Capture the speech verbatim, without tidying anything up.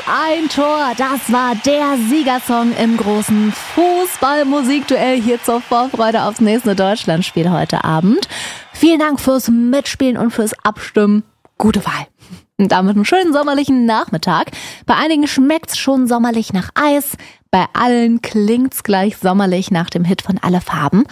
ein Tor. Das war der Siegersong im großen Fußball-Musikduell hier zur Vorfreude aufs nächste Deutschlandspiel heute Abend. Vielen Dank fürs Mitspielen und fürs Abstimmen. Gute Wahl. Und damit einen schönen sommerlichen Nachmittag. Bei einigen schmeckt's schon sommerlich nach Eis. Bei allen klingt's gleich sommerlich nach dem Hit von Alle Farben.